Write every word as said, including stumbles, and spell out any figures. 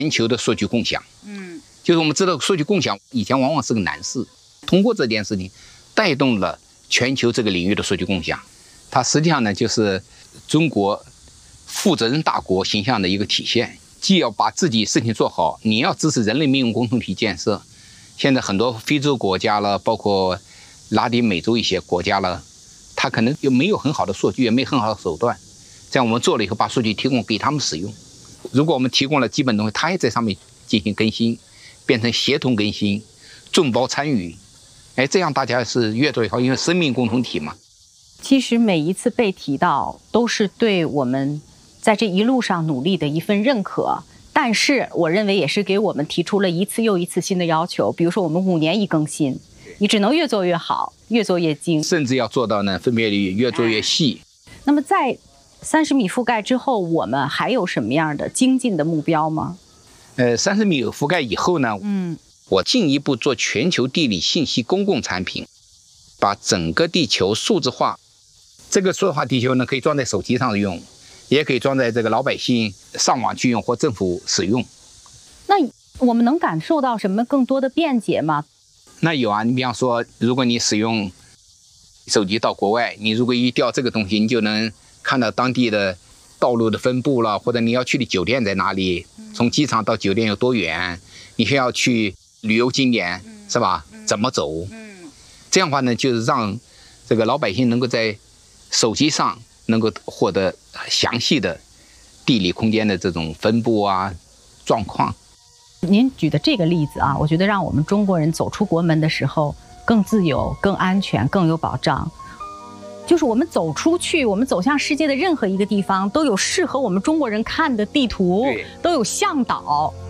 全球的数据共享。嗯，就是我们知道数据共享以前往往是个难事，通过这件事情带动了全球这个领域的数据共享。它实际上呢，就是中国负责任大国形象的一个体现。既要把自己事情做好，你要支持人类命运共同体建设。现在很多非洲国家了，包括拉丁美洲一些国家了，它可能又没有很好的数据，也没有很好的手段。这样我们做了以后，把数据提供给他们使用。如果我们提供了基本东西，它也在上面进行更新，变成协同更新，众包参与。哎，这样大家是越做越好，因为生命共同体嘛。 其实每一次被提到，都是对我们在这一路上努力的一份认可，但是我认为也是给我们提出了一次又一次新的要求。比如说我们五年一更新，你只能越做越好，越做越精， 甚至要做到呢分辨率越做越细。 那么在三十米覆盖之后，我们还有什么样的精进的目标吗？ 呃，三十米覆盖以后呢，嗯，我进一步做全球地理信息公共产品，把整个地球数字化。这个数字化地球呢，可以装在手机上用，也可以装在这个老百姓上网去用或政府使用。 那我们能感受到什么更多的便捷吗？ 那有啊，你比方说，如果你使用手机到国外，你如果一调这个东西，你就能看到当地的道路的分布了，或者你要去的酒店在哪里，从机场到酒店有多远，你需要去旅游景点是吧？怎么走？这样的话呢，就是让这个老百姓能够在手机上能够获得详细的地理空间的这种分布啊状况。 您举的这个例子啊，我觉得让我们中国人走出国门的时候更自由、更安全、更有保障。就是我们走出去，我们走向世界的任何一个地方，都有适合我们中国人看的地图，都有向导。